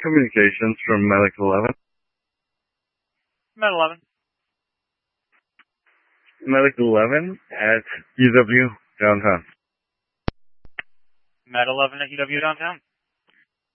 communications from Medic 11. Med 11. Medic 11 at UW downtown. Med 11 at UW downtown.